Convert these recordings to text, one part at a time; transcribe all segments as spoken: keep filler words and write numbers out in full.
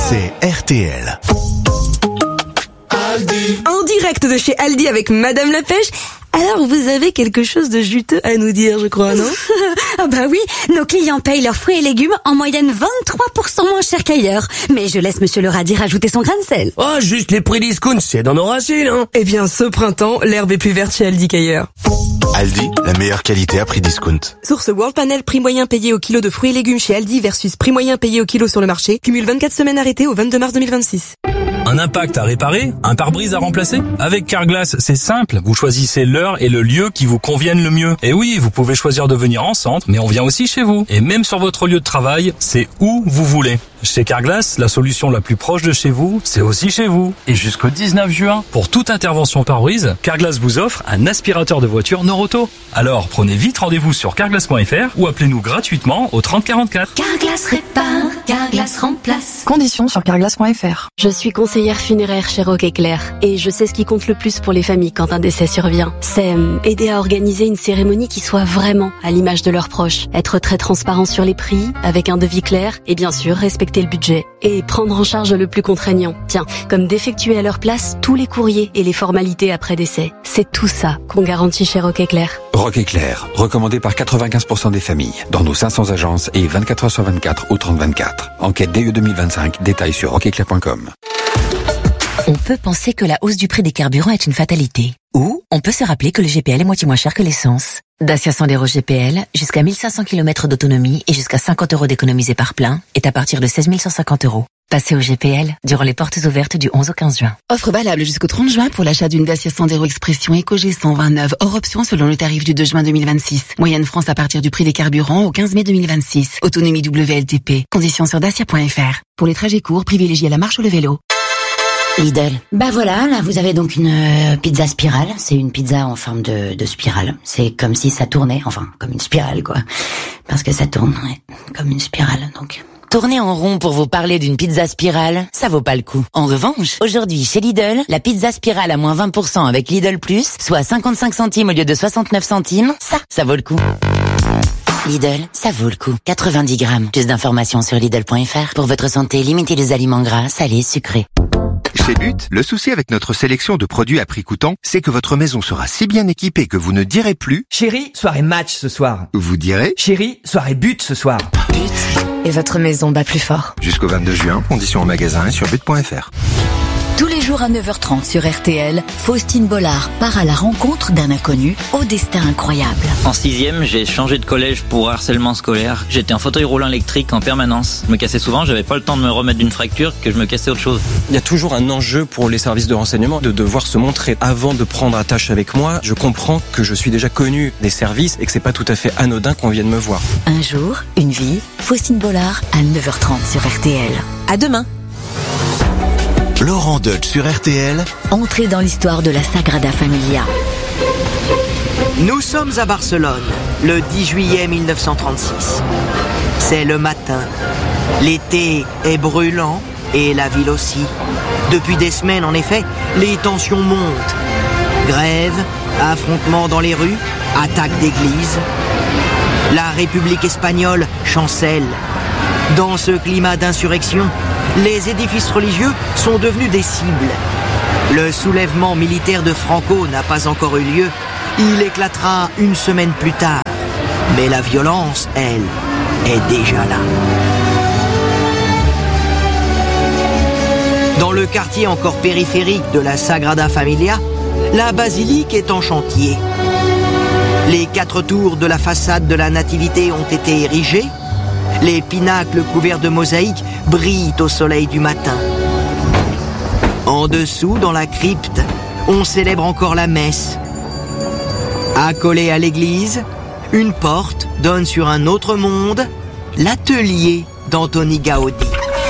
c'est R T L. Aldi. En direct de chez Aldi avec Madame la Pêche. Alors, vous avez quelque chose de juteux à nous dire, je crois, non? Ah bah oui, nos clients payent leurs fruits et légumes en moyenne vingt-trois pour cent moins cher qu'ailleurs. Mais je laisse Monsieur le Radis rajouter son grain de sel. Oh, juste les prix discount, c'est dans nos racines, hein. Eh bien, ce printemps, l'herbe est plus verte chez Aldi qu'ailleurs. Aldi, la meilleure qualité à prix discount. Source World Panel, prix moyen payé au kilo de fruits et légumes chez Aldi versus prix moyen payé au kilo sur le marché. Cumule vingt-quatre semaines arrêtées au vingt-deux mars deux mille vingt-six. Un impact à réparer? Un pare-brise à remplacer? Avec Carglass, c'est simple. Vous choisissez l'heure et le lieu qui vous conviennent le mieux. Et oui, vous pouvez choisir de venir en centre, mais on vient aussi chez vous. Et même sur votre lieu de travail, c'est où vous voulez. Chez Carglass, la solution la plus proche de chez vous, c'est aussi chez vous. Et jusqu'au dix-neuf juin, pour toute intervention pare-brise, Carglass vous offre un aspirateur de voiture Noroto. Alors, prenez vite rendez-vous sur carglass point f r ou appelez-nous gratuitement au trente quarante-quatre. Carglass répare, Carglass remplace. Conditions sur carglass point f r. Je suis conseillère funéraire chez Rock Éclair et je sais ce qui compte le plus pour les familles quand un décès survient. C'est aider à organiser une cérémonie qui soit vraiment à l'image de leurs proches. Être très transparent sur les prix, avec un devis clair et bien sûr respecter le budget. Et prendre en charge le plus contraignant. Tiens, comme d'effectuer à leur place tous les courriers et les formalités après décès. C'est tout ça qu'on garantit chez Rock Éclair. Rock Éclair, recommandé par quatre-vingt-quinze pour cent des familles, dans nos cinq cents agences et vingt-quatre heures sur vingt-quatre au trente vingt-quatre. Enquête D E deux mille vingt-cinq, détails sur rock éclair point com. On peut penser que la hausse du prix des carburants est une fatalité. Ou on peut se rappeler que le G P L est moitié moins cher que l'essence. Dacia Sandero G P L, jusqu'à mille cinq cents kilomètres d'autonomie et jusqu'à cinquante euros d'économisés par plein, est à partir de seize mille cent cinquante euros. Passez au G P L durant les portes ouvertes du onze au quinze juin. Offre valable jusqu'au trente juin pour l'achat d'une Dacia Sandero Expression Eco G cent vingt-neuf, hors option selon le tarif du deux juin deux mille vingt-six. Moyenne France à partir du prix des carburants au quinze mai deux mille vingt-six. Autonomie W L T P. Conditions sur dacia point f r. Pour les trajets courts, privilégiez la marche ou le vélo. Lidl. Bah voilà, là vous avez donc une euh, pizza spirale. C'est une pizza en forme de, de spirale. C'est comme si ça tournait, enfin comme une spirale quoi. Parce que ça tourne, ouais, comme une spirale donc. Tourner en rond pour vous parler d'une pizza spirale, ça vaut pas le coup. En revanche, aujourd'hui chez Lidl, la pizza spirale à moins vingt pour cent avec Lidl Plus, soit cinquante-cinq centimes au lieu de soixante-neuf centimes, ça, ça vaut le coup. Lidl, ça vaut le coup. quatre-vingt-dix grammes. Plus d'informations sur Lidl point f r. Pour votre santé, limitez les aliments gras, salés, sucrés. Chez But, le souci avec notre sélection de produits à prix coûtant, c'est que votre maison sera si bien équipée que vous ne direz plus « Chérie, soirée match ce soir ». Vous direz « Chérie, soirée but ce soir ». But. Et votre maison bat plus fort. Jusqu'au vingt-deux juin, conditions en magasin et sur but point f r. Tous les jours à neuf heures trente sur R T L, Faustine Bollard part à la rencontre d'un inconnu au destin incroyable. En sixième, j'ai changé de collège pour harcèlement scolaire. J'étais en fauteuil roulant électrique en permanence. Je me cassais souvent, j'avais pas le temps de me remettre d'une fracture que je me cassais autre chose. Il y a toujours un enjeu pour les services de renseignement de devoir se montrer avant de prendre attache avec moi. Je comprends que je suis déjà connu des services et que c'est pas tout à fait anodin qu'on vienne me voir. Un jour, une vie, Faustine Bollard à neuf heures trente sur R T L. À demain. Laurent Deutsch sur R T L. Entrée dans l'histoire de la Sagrada Familia. Nous sommes à Barcelone, le dix juillet mille neuf cent trente-six. C'est le matin. L'été est brûlant et la ville aussi. Depuis des semaines, en effet, les tensions montent. Grève, affrontements dans les rues, attaques d'églises. La République espagnole chancelle. Dans ce climat d'insurrection, les édifices religieux sont devenus des cibles. Le soulèvement militaire de Franco n'a pas encore eu lieu. Il éclatera une semaine plus tard. Mais la violence, elle, est déjà là. Dans le quartier encore périphérique de la Sagrada Familia, la basilique est en chantier. Les quatre tours de la façade de la Nativité ont été érigées. Les pinacles couverts de mosaïques brillent au soleil du matin. En dessous, dans la crypte, on célèbre encore la messe. Accolée à l'église, une porte donne sur un autre monde, l'atelier d'Antoni Gaudi.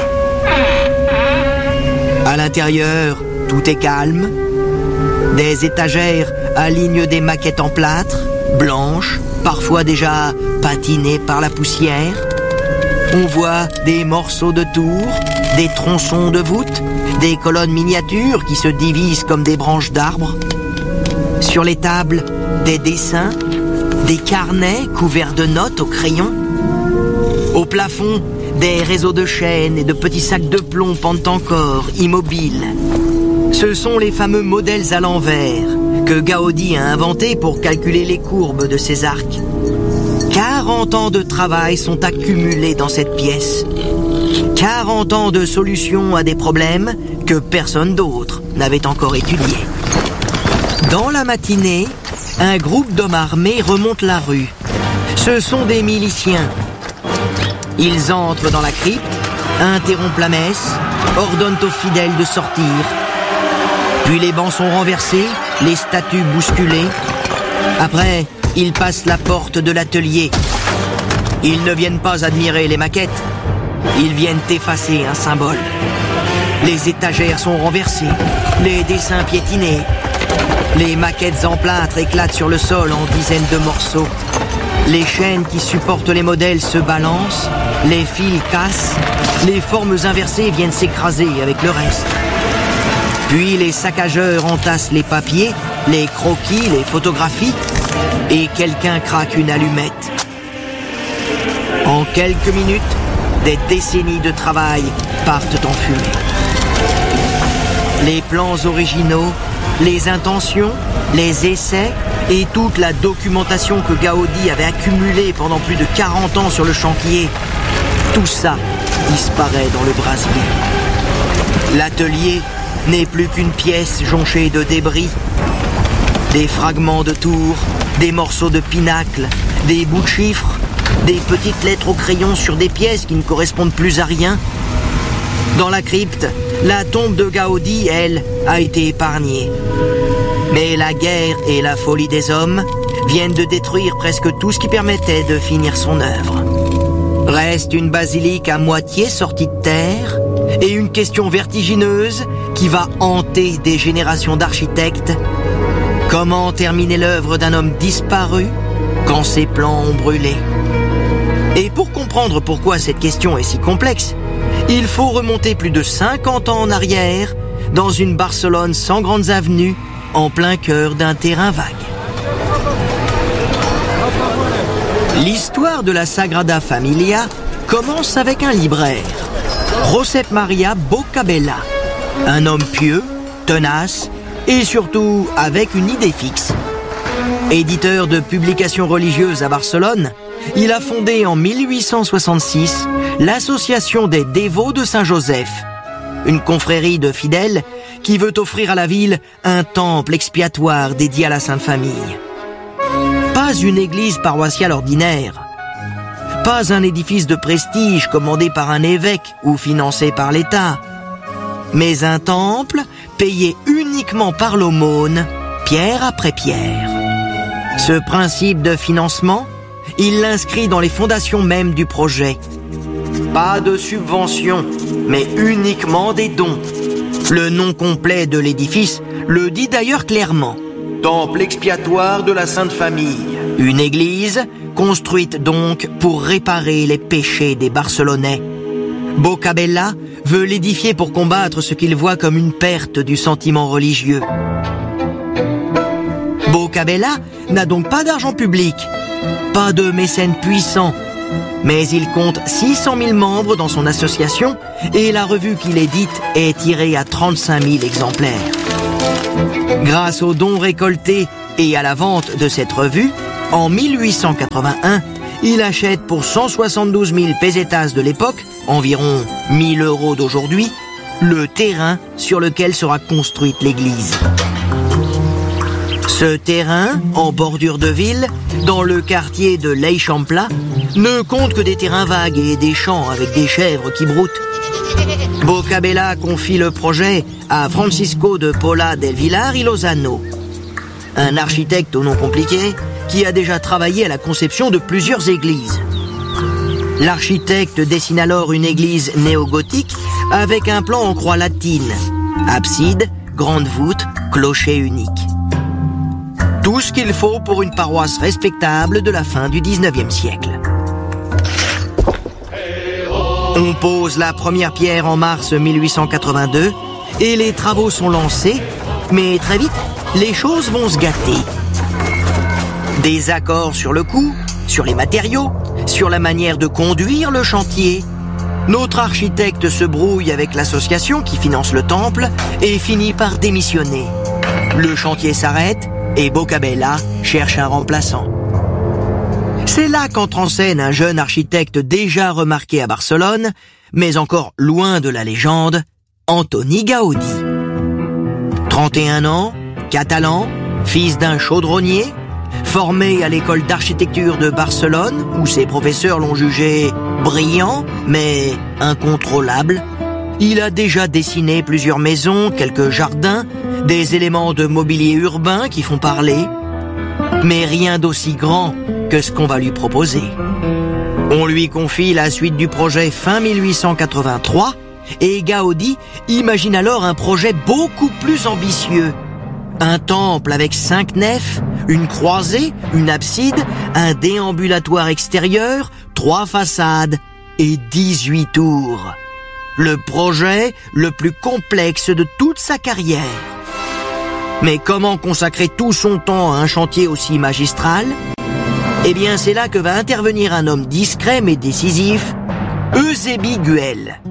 À l'intérieur, tout est calme. Des étagères alignent des maquettes en plâtre, blanches, parfois déjà patinées par la poussière. On voit des morceaux de tours, des tronçons de voûtes, des colonnes miniatures qui se divisent comme des branches d'arbres. Sur les tables, des dessins, des carnets couverts de notes au crayon. Au plafond, Des réseaux de chaînes et de petits sacs de plomb pendent encore, immobiles. Ce sont les fameux modèles à l'envers que Gaudi a inventés pour calculer les courbes de ses arcs. quarante ans de travail sont accumulés dans cette pièce. quarante ans de solutions à des problèmes que personne d'autre n'avait encore étudiés. Dans la matinée, un groupe d'hommes armés remonte la rue. Ce sont des miliciens. Ils entrent dans la crypte, interrompent la messe, ordonnent aux fidèles de sortir. Puis les bancs sont renversés, les statues bousculées. Après, ils passent la porte de l'atelier. Ils ne viennent pas admirer les maquettes, ils viennent effacer un symbole. Les étagères sont renversées, les dessins piétinés. Les maquettes en plâtre éclatent sur le sol en dizaines de morceaux. Les chaînes qui supportent les modèles se balancent, les fils cassent, les formes inversées viennent s'écraser avec le reste. Puis les saccageurs entassent les papiers, les croquis, les photographies, et quelqu'un craque une allumette. En quelques minutes, des décennies de travail partent en fumée. Les plans originaux, les intentions, les essais et toute la documentation que Gaudi avait accumulée pendant plus de quarante ans sur le chantier, tout ça disparaît dans le brasier. L'atelier n'est plus qu'une pièce jonchée de débris, des fragments de tours, des morceaux de pinacle, des bouts de chiffres, des petites lettres au crayon sur des pièces qui ne correspondent plus à rien. Dans la crypte, la tombe de Gaudi, elle, a été épargnée. Mais la guerre et la folie des hommes viennent de détruire presque tout ce qui permettait de finir son œuvre. Reste une basilique à moitié sortie de terre et une question vertigineuse qui va hanter des générations d'architectes. Comment terminer l'œuvre d'un homme disparu quand ses plans ont brûlé? Et pour comprendre pourquoi cette question est si complexe, il faut remonter plus de cinquante ans en arrière, dans une Barcelone sans grandes avenues, en plein cœur d'un terrain vague. L'histoire de la Sagrada Familia commence avec un libraire, Josep Maria Boccabella, un homme pieux, tenace et surtout avec une idée fixe. Éditeur de publications religieuses à Barcelone, il a fondé en mille huit cent soixante-six l'Association des dévots de Saint-Joseph, une confrérie de fidèles qui veut offrir à la ville un temple expiatoire dédié à la Sainte Famille. Pas une église paroissiale ordinaire, pas un édifice de prestige commandé par un évêque ou financé par l'État, mais un temple payé uniquement par l'aumône, pierre après pierre. Ce principe de financement, il l'inscrit dans les fondations mêmes du projet. Pas de subvention, mais uniquement des dons. Le nom complet de l'édifice le dit d'ailleurs clairement. Temple expiatoire de la Sainte Famille. Une église construite donc pour réparer les péchés des Barcelonais. Boccabella veut l'édifier pour combattre ce qu'il voit comme une perte du sentiment religieux. Boccabella n'a donc pas d'argent public, pas de mécène puissant, mais il compte six cent mille membres dans son association et la revue qu'il édite est tirée à trente-cinq mille exemplaires. Grâce aux dons récoltés et à la vente de cette revue, en mille huit cent quatre-vingt-un, il achète pour cent soixante-douze mille pesetas de l'époque, environ mille euros d'aujourd'hui, le terrain sur lequel sera construite l'église. Ce terrain, en bordure de ville, dans le quartier de l'Eixample, ne compte que des terrains vagues et des champs avec des chèvres qui broutent. Boccabella confie le projet à Francisco de Paula del Villar y Lozano, un architecte au nom compliqué qui a déjà travaillé à la conception de plusieurs églises. L'architecte dessine alors une église néo-gothique avec un plan en croix latine, abside, grande voûte, clocher unique. Tout ce qu'il faut pour une paroisse respectable de la fin du dix-neuvième siècle. On pose la première pierre en mars mille huit cent quatre-vingt-deux et les travaux sont lancés, mais très vite, les choses vont se gâter. Des accords sur le coût, sur les matériaux, sur la manière de conduire le chantier. Notre architecte se brouille avec l'association qui finance le temple et finit par démissionner. Le chantier s'arrête et Boccabella cherche un remplaçant. C'est là qu'entre en scène un jeune architecte déjà remarqué à Barcelone, mais encore loin de la légende, Antoni Gaudí. trente et un ans, catalan, fils d'un chaudronnier, formé à l'école d'architecture de Barcelone, où ses professeurs l'ont jugé brillant, mais incontrôlable. Il a déjà dessiné plusieurs maisons, quelques jardins, des éléments de mobilier urbain qui font parler, mais rien d'aussi grand que ce qu'on va lui proposer. On lui confie la suite du projet fin mille huit cent quatre-vingt-trois et Gaudí imagine alors un projet beaucoup plus ambitieux. Un temple avec cinq nefs, une croisée, une abside, un déambulatoire extérieur, trois façades et dix-huit tours. Le projet le plus complexe de toute sa carrière. Mais comment consacrer tout son temps à un chantier aussi magistral ? Eh bien, c'est là que va intervenir un homme discret mais décisif, Eusebi Güell.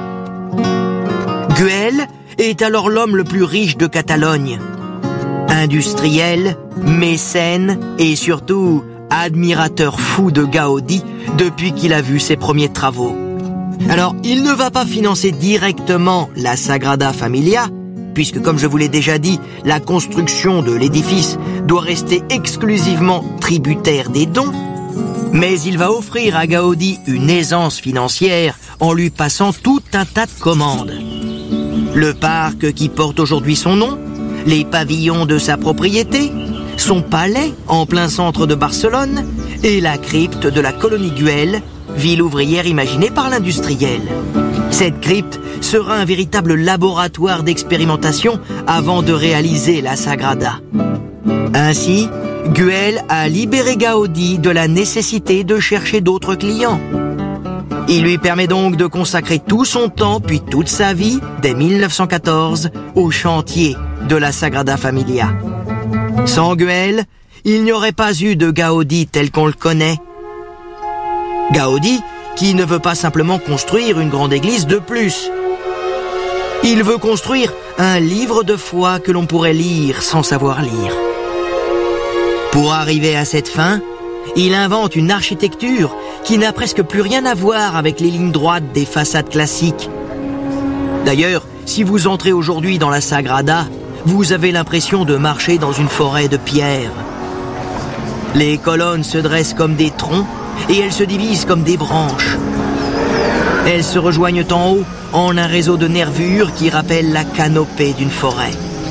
Güell est alors l'homme le plus riche de Catalogne. Industriel, mécène et surtout admirateur fou de Gaudí depuis qu'il a vu ses premiers travaux. Alors, il ne va pas financer directement la Sagrada Familia, puisque comme je vous l'ai déjà dit, la construction de l'édifice doit rester exclusivement tributaire des dons, mais il va offrir à Gaudí une aisance financière en lui passant tout un tas de commandes. Le parc qui porte aujourd'hui son nom, les pavillons de sa propriété, son palais en plein centre de Barcelone et la crypte de la colonie Güell, ville ouvrière imaginée par l'industriel. Cette crypte sera un véritable laboratoire d'expérimentation avant de réaliser la Sagrada. Ainsi, Güell a libéré Gaudí de la nécessité de chercher d'autres clients. Il lui permet donc de consacrer tout son temps, puis toute sa vie, dès mille neuf cent quatorze, au chantier de la Sagrada Familia. Sans Güell, il n'y aurait pas eu de Gaudí tel qu'on le connaît. Gaudí qui ne veut pas simplement construire une grande église de plus. Il veut construire un livre de foi que l'on pourrait lire sans savoir lire. Pour arriver à cette fin, il invente une architecture qui n'a presque plus rien à voir avec les lignes droites des façades classiques. D'ailleurs, si vous entrez aujourd'hui dans la Sagrada, vous avez l'impression de marcher dans une forêt de pierre. Les colonnes se dressent comme des troncs et elles se divisent comme des branches. Elles se rejoignent en haut en un réseau de nervures qui rappelle la canopée d'une forêt.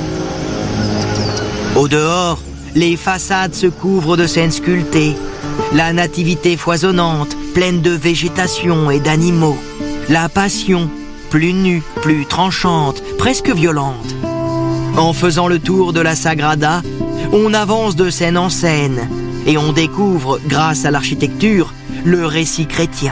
Au dehors, les façades se couvrent de scènes sculptées, la nativité foisonnante, pleine de végétation et d'animaux, la passion, plus nue, plus tranchante, presque violente. En faisant le tour de la Sagrada, on avance de scène en scène et on découvre, grâce à l'architecture, le récit chrétien.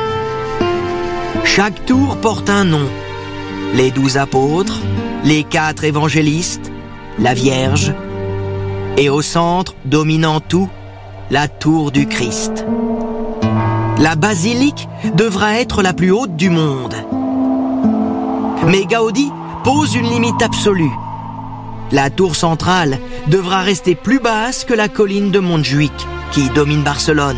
Chaque tour porte un nom. Les douze apôtres, les quatre évangélistes, la Vierge, et au centre, dominant tout, la tour du Christ. La basilique devra être la plus haute du monde. Mais Gaudí pose une limite absolue. La tour centrale devra rester plus basse que la colline de Montjuïc, qui domine Barcelone.